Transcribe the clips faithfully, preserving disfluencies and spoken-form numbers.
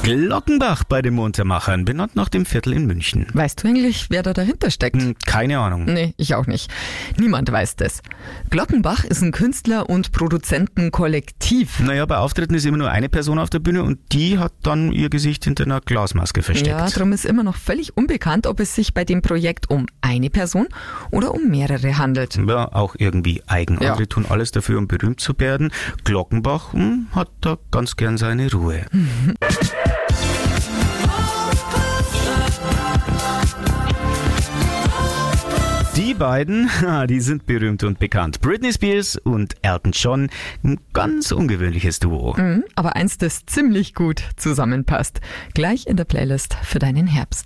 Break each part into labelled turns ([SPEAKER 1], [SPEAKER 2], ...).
[SPEAKER 1] Glockenbach bei den Muntermachern, benannt nach dem Viertel in München.
[SPEAKER 2] Weißt du eigentlich, wer da dahinter steckt?
[SPEAKER 1] Hm, keine Ahnung.
[SPEAKER 2] Nee, ich auch nicht. Niemand weiß das. Glockenbach ist ein Künstler- und Produzentenkollektiv.
[SPEAKER 1] Naja, bei Auftritten ist immer nur eine Person auf der Bühne und die hat dann ihr Gesicht hinter einer Glasmaske versteckt.
[SPEAKER 2] Ja, darum ist immer noch völlig unbekannt, ob es sich bei dem Projekt um eine Person oder um mehrere handelt.
[SPEAKER 1] Ja, auch irgendwie eigen.
[SPEAKER 2] Ja.
[SPEAKER 1] Andere tun alles dafür, um berühmt zu werden. Glockenbach hm, hat da ganz gern seine Ruhe. Die beiden, die sind berühmt und bekannt. Britney Spears und Elton John, ein ganz ungewöhnliches Duo.
[SPEAKER 2] Mhm, aber eins, das ziemlich gut zusammenpasst. Gleich in der Playlist für deinen Herbst.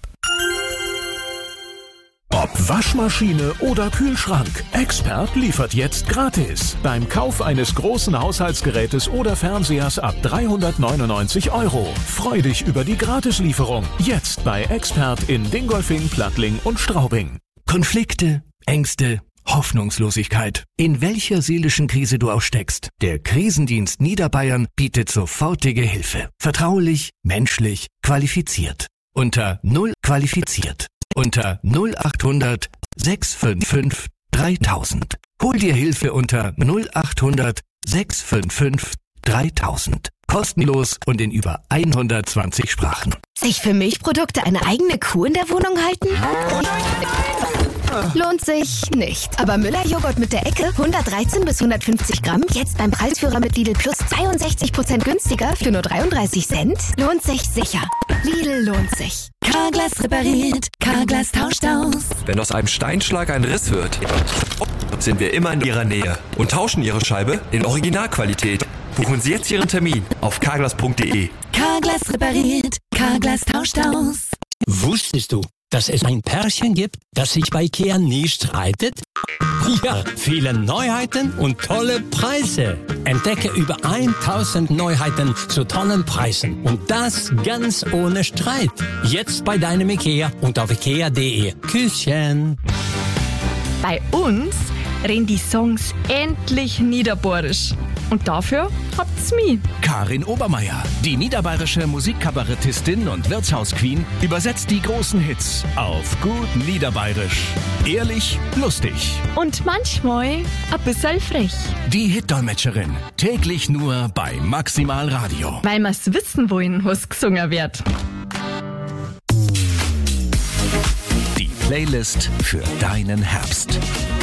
[SPEAKER 3] Ob Waschmaschine oder Kühlschrank, Expert liefert jetzt gratis. Beim Kauf eines großen Haushaltsgerätes oder Fernsehers ab dreihundertneunundneunzig Euro. Freu dich über die Gratislieferung. Jetzt bei Expert in Dingolfing, Plattling und Straubing.
[SPEAKER 4] Konflikte, Ängste, Hoffnungslosigkeit. In welcher seelischen Krise du auch steckst, der Krisendienst Niederbayern bietet sofortige Hilfe. Vertraulich, menschlich, qualifiziert. Unter null qualifiziert. Unter null achthundert sechs fünf fünf dreitausend. Hol dir Hilfe unter null achthundert sechs fünf fünf dreitausend. Kostenlos und in über hundertzwanzig Sprachen.
[SPEAKER 5] Sich für Milchprodukte eine eigene Kuh in der Wohnung halten? Lohnt sich nicht. Aber Müller-Joghurt mit der Ecke, hundertdreizehn bis hundertfünfzig Gramm, jetzt beim Preisführer mit Lidl Plus zweiundsechzig Prozent günstiger für nur dreiunddreißig Cent. Lohnt sich sicher. Lidl lohnt sich.
[SPEAKER 6] Carglass repariert, Carglass tauscht aus.
[SPEAKER 7] Wenn aus einem Steinschlag ein Riss wird, sind wir immer in Ihrer Nähe und tauschen Ihre Scheibe in Originalqualität. Buchen Sie jetzt Ihren Termin auf carglass punkt de.
[SPEAKER 6] Carglass repariert, Carglass tauscht aus.
[SPEAKER 8] Wusstest du, dass es ein Pärchen gibt, das sich bei IKEA nie streitet? Ja, viele Neuheiten und tolle Preise. Entdecke über tausend Neuheiten zu tollen Preisen. Und das ganz ohne Streit. Jetzt bei deinem IKEA und auf ikea punkt de. Küsschen.
[SPEAKER 9] Bei uns reden die Songs endlich niederbayerisch. Und dafür habt's mich.
[SPEAKER 3] Karin Obermeier, die niederbayerische Musikkabarettistin und Wirtshausqueen, übersetzt die großen Hits auf gut Niederbayerisch. Ehrlich, lustig.
[SPEAKER 9] Und manchmal ein bisschen frech.
[SPEAKER 3] Die Hitdolmetscherin, täglich nur bei Maximal Radio.
[SPEAKER 9] Weil wir's wissen wollen, was gesungen wird.
[SPEAKER 3] Die Playlist für deinen Herbst.